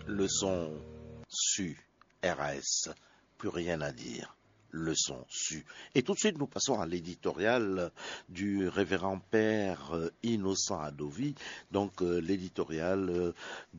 Leçon su, RAS, plus rien à dire. Leçon su. Et tout de suite, nous passons à l'éditorial du révérend père Innocent Adovi, donc l'éditorial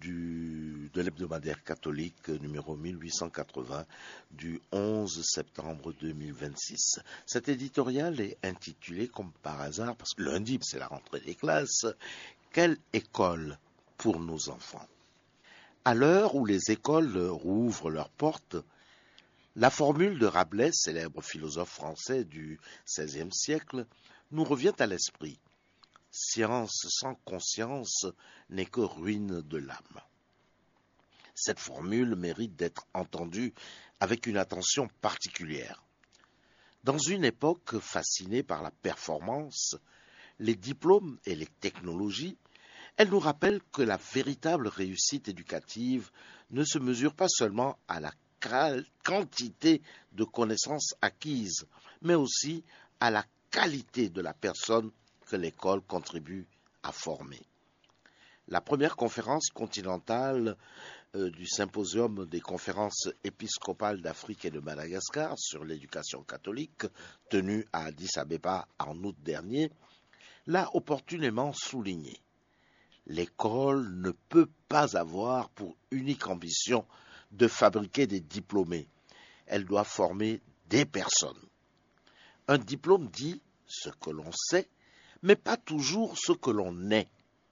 de l'hebdomadaire catholique numéro 1880 du 11 septembre 2026. Cet éditorial est intitulé, comme par hasard, parce que lundi, c'est la rentrée des classes, quelle école pour nos enfants? À l'heure où les écoles rouvrent leurs portes, la formule de Rabelais, célèbre philosophe français du XVIe siècle, nous revient à l'esprit. Science sans conscience n'est que ruine de l'âme. Cette formule mérite d'être entendue avec une attention particulière. Dans une époque fascinée par la performance, les diplômes et les technologies, elle nous rappelle que la véritable réussite éducative ne se mesure pas seulement à la quantité de connaissances acquises, mais aussi à la qualité de la personne que l'école contribue à former. La première conférence continentale du symposium des conférences épiscopales d'Afrique et de Madagascar sur l'éducation catholique, tenue à Addis Abeba en août dernier, l'a opportunément souligné. L'école ne peut pas avoir pour unique ambition de fabriquer des diplômés. Elle doit former des personnes. Un diplôme dit ce que l'on sait, mais pas toujours ce que l'on est.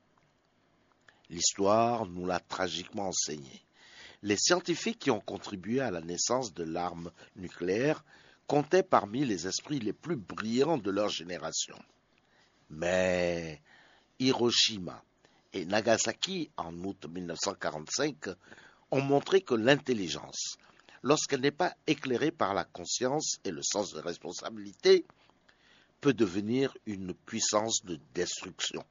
L'histoire nous l'a tragiquement enseigné. Les scientifiques qui ont contribué à la naissance de l'arme nucléaire comptaient parmi les esprits les plus brillants de leur génération. Mais Hiroshima et Nagasaki, en août 1945, ont montré que l'intelligence, lorsqu'elle n'est pas éclairée par la conscience et le sens de responsabilité, peut devenir une puissance de destruction.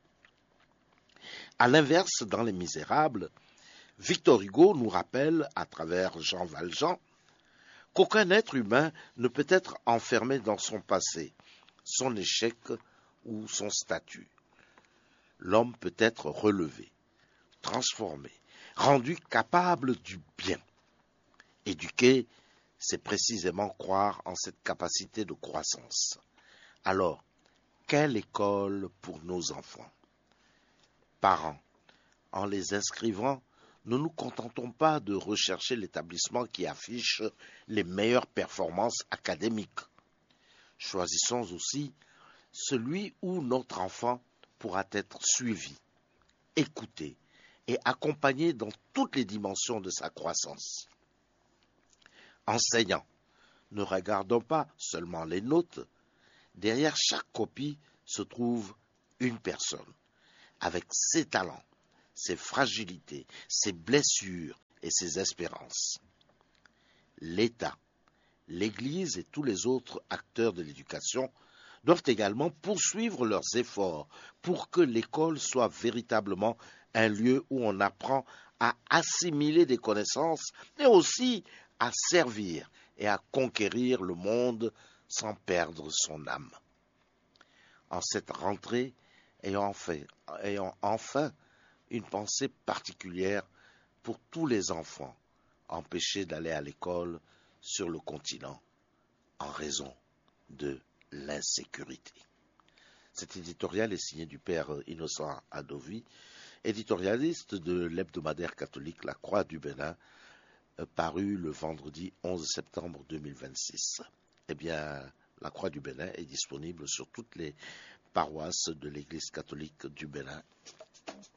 À l'inverse, dans Les Misérables, Victor Hugo nous rappelle, à travers Jean Valjean, qu'aucun être humain ne peut être enfermé dans son passé, son échec ou son statut. L'homme peut être relevé, transformé, rendu capable du bien. Éduquer, c'est précisément croire en cette capacité de croissance. Alors, quelle école pour nos enfants? Parents, en les inscrivant, ne nous contentons pas de rechercher l'établissement qui affiche les meilleures performances académiques. Choisissons aussi celui où notre enfant pourra être suivi, écouté et accompagné dans toutes les dimensions de sa croissance. Enseignants, ne regardons pas seulement les notes. Derrière chaque copie se trouve une personne, avec ses talents, ses fragilités, ses blessures et ses espérances. L'État, l'Église et tous les autres acteurs de l'éducation doivent également poursuivre leurs efforts pour que l'école soit véritablement un lieu où on apprend à assimiler des connaissances, mais aussi à servir et à conquérir le monde sans perdre son âme. En cette rentrée, ayant enfin une pensée particulière pour tous les enfants empêchés d'aller à l'école sur le continent en raison de l'insécurité. Cet éditorial est signé du père Innocent Adovi, éditorialiste de l'hebdomadaire catholique La Croix du Bénin, paru le vendredi 11 septembre 2026. Eh bien, La Croix du Bénin est disponible sur toutes les paroisses de l'Église catholique du Bénin.